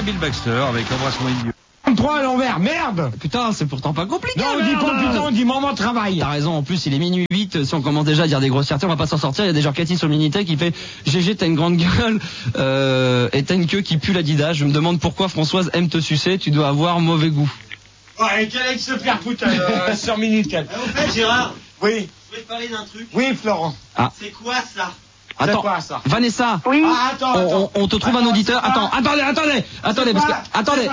Bill Baxter avec Embrasse-moi idiot. 3 à l'envers, merde. Putain, c'est pourtant pas compliqué. Non, on dit pas putain, on dit moment de travail. T'as raison, en plus il est minuit 8, si on commence déjà à dire des grossièretés, on va pas s'en sortir. Il y a déjà Cathy sur le Minitel qui fait GG, t'as une grande gueule et t'as une queue qui pue l'Adidas. Je me demande pourquoi Françoise aime te sucer, tu dois avoir mauvais goût. Ouais, quel ex se perd putain sur Minitel. Au fait, Gérard, Oui, je voulais te parler d'un truc. oui Florent. C'est quoi ça? Attends, quoi, ça Vanessa, Oui. Ah, attends. on te trouve un auditeur. Attends, attendez, parce que attendez.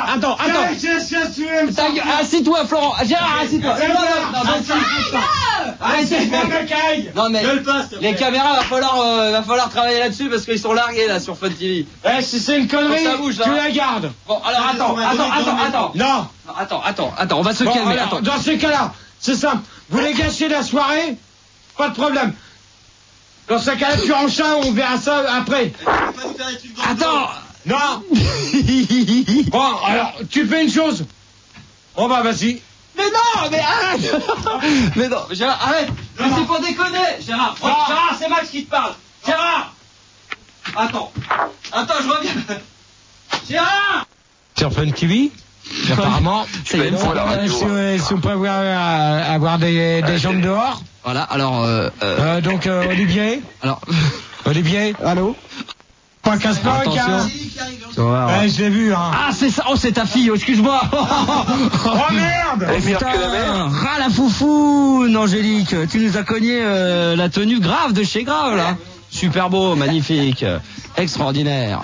Assis-toi, Florent. Gérard, assis-toi. Non mais Gueule pas, s'il te plaît. les caméras va falloir travailler là-dessus parce qu'ils sont largués là sur Fun TV. Eh, si c'est une connerie, Quand ça bouge, là. tu la gardes. Bon, alors attends. Non. Attends, on va se Bon, calmer. alors, Attends. dans ce cas-là, c'est simple. Vous voulez gâcher la soirée? Pas de problème. Dans ce cas-là, tu enchaînes, on verra ça après. Tu peux pas nous faire des trucs dans le Attends. Non. Bon, alors, tu fais une chose. Bon bah vas-y. Mais non, mais arrête. Mais non, Gérard, arrête. Mais c'est pas déconner, Gérard. Oh, Gérard, c'est Max qui te parle. Gérard. Attends, je reviens. Gérard. Sur Fun TV, apparemment. Ça y est, pour la radio. Si on peut avoir des jambes dehors. Voilà, alors Donc Olivier. alors Olivier. Allô. Pas casse pas, Attention. car. tu vas voir. Je l'ai vu, hein. Ah, c'est ça. Oh, c'est ta fille. Excuse-moi. Oh merde. Elle est meilleure que la mère. Ras la foufoune, Angélique. Tu nous as cogné la tenue grave de chez Grave, là. Super beau, magnifique. Extraordinaire.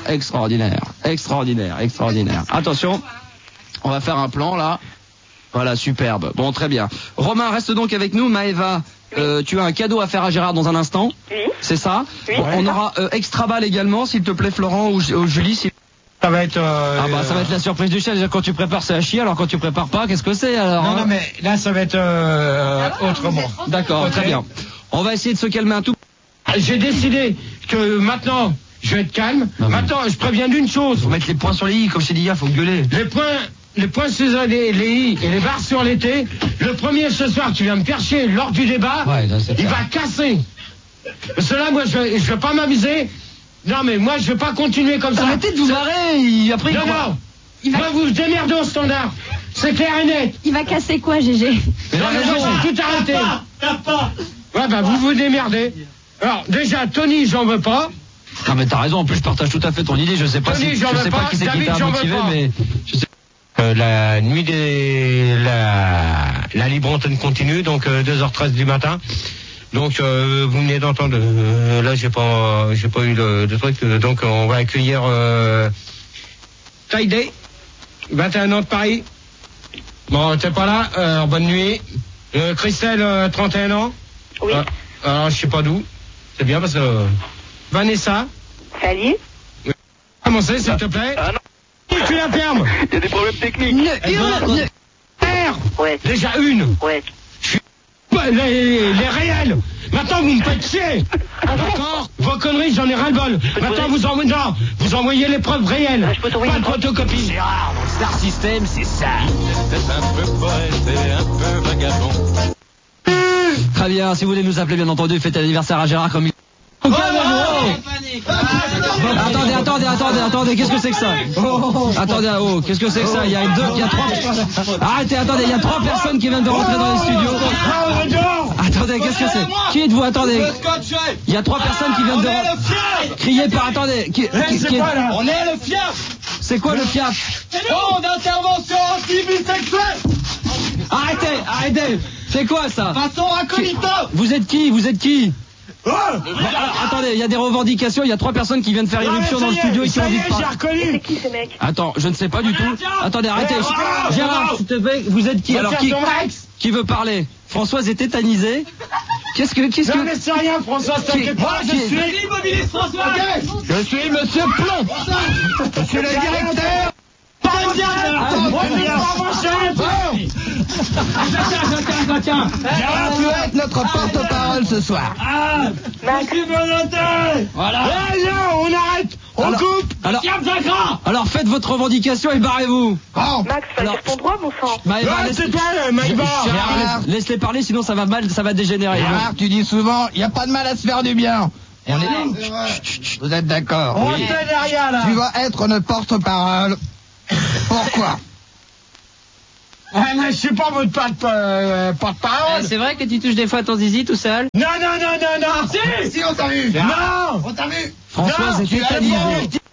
Attention. On va faire un plan, là. Voilà, superbe. Bon, très bien. Romain, reste donc avec nous. Maëva, tu as un cadeau à faire à Gérard dans un instant. Oui. C'est ça? Oui. Bon, on aura extra balle également, s'il te plaît, Florent ou Julie. Ça va être. Ah bah ça va être la surprise du chef. Déjà quand tu prépares c'est à chier, alors quand tu prépares pas, qu'est-ce que c'est alors? Non, hein non, mais là, ça va être autrement. D'accord, Ok. très bien. On va essayer de se calmer un tout. J'ai décidé que maintenant, je vais être calme. Non, mais- Maintenant, je préviens d'une chose. Faut mettre les points sur les i, comme je t'ai dit hier, faut gueuler. Les points sur les i et les barres sur les t. Le premier ce soir, tu viens me faire chier lors du débat. Ouais, ça, c'est il clair. va casser. Parce que là, moi, je vais pas m'amuser. Non, mais moi, je vais pas continuer comme ça. Arrêtez de vous marrer, après Non, non. Moi, vous vous démerdez au standard. C'est clair et net. Il va casser quoi, GG? Mais non, mais moi, j'ai tout arrêté. T'as pas. Ouais, bah, vous vous démerdez. Alors, déjà, Tony, j'en veux pas. Non mais t'as raison, en plus je partage tout à fait ton idée, je sais pas Tony, si, j'en je veux sais pas pas, qui c'est qui David, t'a j'en veux motivé, pas. mais je sais. La nuit la libre antenne continue, donc 2h13 du matin. Donc vous venez d'entendre. Là j'ai pas eu de truc. Donc on va accueillir Taïdé, 21 ans de Paris. Bon, t'es pas là. Bonne nuit. Christelle, 31 ans. Oui. Alors je sais pas d'où. C'est bien parce que Vanessa. Salut. Commencez s'il te plaît. Ah non. Tu la fermes. Il y a des problèmes techniques. Ouais. Déjà une. Ouais. Les réels. Maintenant vous me faites chier. D'accord. Vos conneries j'en ai ras le bol. Maintenant vous envoyez les preuves réelles. Je peux t'envoyer Pas une de photocopie. Gérard, dans le Star System, c'est ça. C'est un peu poète et un peu vagabond. Très bien, si vous voulez nous appeler bien entendu, faites l'anniversaire à Gérard comme il... Attendez, qu'est-ce que c'est que ça? Attendez, qu'est-ce que c'est que ça? Il y a trois... Arrêtez, attendez, il y a 3 personnes qui viennent de rentrer dans les studios. Attendez, qu'est-ce que c'est? Qui êtes-vous? Attendez. Il y a 3 personnes qui viennent de crier par... Attendez. On est le fiaf. C'est quoi le fiaf? Oh, d'intervention anti-bisexuelle. Arrêtez. C'est quoi ça? Façon incognito. Vous êtes qui? Alors, attendez, il y a des revendications, il y a 3 personnes qui viennent faire irruption dans le studio et qui ont envie de j'ai parler. reconnu. C'est qui ce mec? Attends, je ne sais pas du tout. Attendez, arrêtez. Gérard, s'il te plaît, vous êtes qui? Alors qui veut parler? Françoise est tétanisée. Qu'est-ce que... Non mais c'est rien François, t'inquiète pas, je suis Immobiliste François. Je suis Monsieur Plomb. Monsieur le directeur. Tiens. Tu vas être notre porte-parole ce soir. Max. Voilà. On arrête. On coupe. Alors faites votre revendication et barrez-vous. Max, va dire ton droit, mon sang. Maëva, C'est toi Maïva. Gérard, laisse-les parler, sinon ça va mal, ça va dégénérer. Gérard, tu dis souvent, il n'y a pas de mal à se faire du bien. On est... Chut, vous êtes d'accord? On fait derrière là. Tu vas être notre porte-parole Pourquoi? Mais je suis pas votre porte-parole. C'est vrai que tu touches des fois ton zizi tout seul? Non, non, non, non, non. Si, on t'a vu. Non. On t'a vu. Françoise est tétanisée.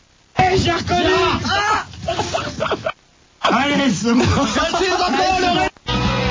J'ai reconnu. Allez, c'est bon. Je suis encore le